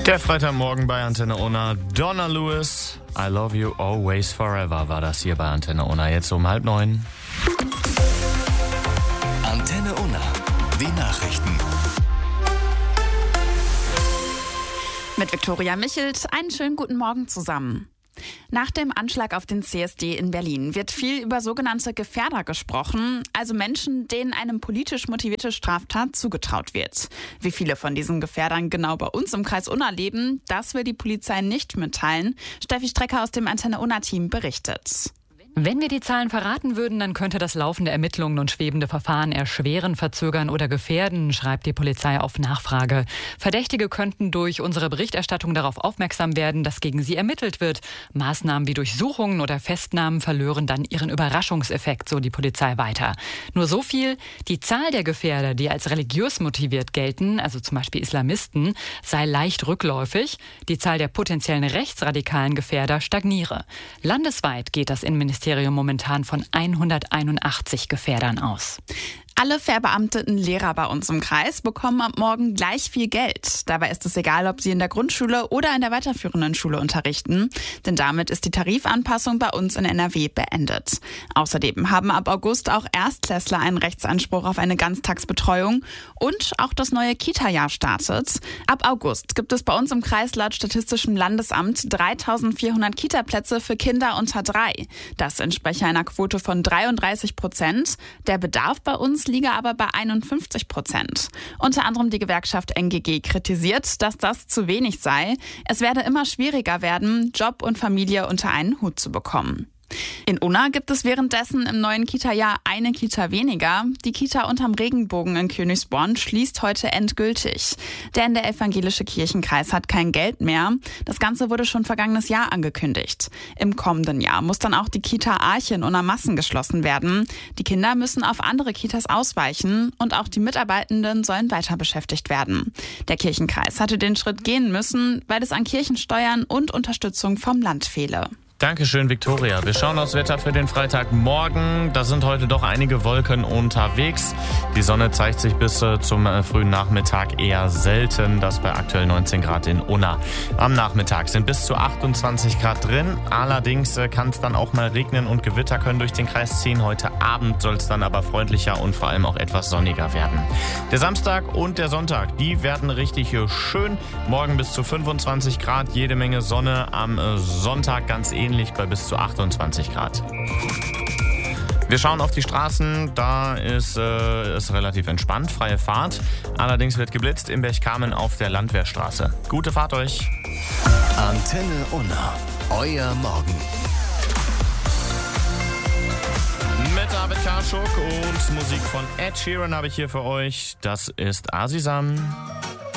Der Freitagmorgen bei Antenne Unna. Donna Lewis, I Love You Always Forever war das hier bei Antenne Unna. Jetzt um 8:30. Antenne Unna, die Nachrichten. Mit Viktoria Michelt, einen schönen guten Morgen zusammen. Nach dem Anschlag auf den CSD in Berlin wird viel über sogenannte Gefährder gesprochen, also Menschen, denen eine politisch motivierte Straftat zugetraut wird. Wie viele von diesen Gefährdern genau bei uns im Kreis Unna leben, das will die Polizei nicht mitteilen. Steffi Strecker aus dem Antenne Unna-Team berichtet. Wenn wir die Zahlen verraten würden, dann könnte das laufende Ermittlungen und schwebende Verfahren erschweren, verzögern oder gefährden, schreibt die Polizei auf Nachfrage. Verdächtige könnten durch unsere Berichterstattung darauf aufmerksam werden, dass gegen sie ermittelt wird. Maßnahmen wie Durchsuchungen oder Festnahmen verlören dann ihren Überraschungseffekt, so die Polizei weiter. Nur so viel: Die Zahl der Gefährder, die als religiös motiviert gelten, also zum Beispiel Islamisten, sei leicht rückläufig. Die Zahl der potenziellen rechtsradikalen Gefährder stagniere. Landesweit geht das Innenministerium momentan von 181 Gefährdern aus. Alle verbeamteten Lehrer bei uns im Kreis bekommen ab morgen gleich viel Geld. Dabei ist es egal, ob sie in der Grundschule oder in der weiterführenden Schule unterrichten, denn damit ist die Tarifanpassung bei uns in NRW beendet. Außerdem haben ab August auch Erstklässler einen Rechtsanspruch auf eine Ganztagsbetreuung und auch das neue Kita-Jahr startet. Ab August gibt es bei uns im Kreis laut Statistischem Landesamt 3.400 Kita-Plätze für Kinder unter 3. Das entspreche einer Quote von 33%. Der Bedarf bei uns liege aber bei 51%. Unter anderem die Gewerkschaft NGG kritisiert, dass das zu wenig sei. Es werde immer schwieriger werden, Job und Familie unter einen Hut zu bekommen. In Unna gibt es währenddessen im neuen Kita-Jahr eine Kita weniger. Die Kita unterm Regenbogen in Königsborn schließt heute endgültig. Denn der evangelische Kirchenkreis hat kein Geld mehr. Das Ganze wurde schon vergangenes Jahr angekündigt. Im kommenden Jahr muss dann auch die Kita Arche in Unna-Massen geschlossen werden. Die Kinder müssen auf andere Kitas ausweichen und auch die Mitarbeitenden sollen weiter beschäftigt werden. Der Kirchenkreis hatte den Schritt gehen müssen, weil es an Kirchensteuern und Unterstützung vom Land fehle. Dankeschön, Viktoria. Wir schauen aufs Wetter für den Freitagmorgen. Da sind heute doch einige Wolken unterwegs. Die Sonne zeigt sich bis zum frühen Nachmittag eher selten. Das bei aktuell 19 Grad in Unna. Am Nachmittag sind bis zu 28 Grad drin. Allerdings kann es dann auch mal regnen und Gewitter können durch den Kreis ziehen. Heute Abend soll es dann aber freundlicher und vor allem auch etwas sonniger werden. Der Samstag und der Sonntag, die werden richtig schön. Morgen bis zu 25 Grad, jede Menge Sonne. Am Sonntag ganz ähnlich bei bis zu 28 Grad. Wir schauen auf die Straßen, da ist es relativ entspannt, freie Fahrt. Allerdings wird geblitzt im Berchtesgaden auf der Landwehrstraße. Gute Fahrt euch! Antenne Unna, euer Morgen. Mit David Karschuk und Musik von Ed Sheeran habe ich hier für euch. Das ist Azizam.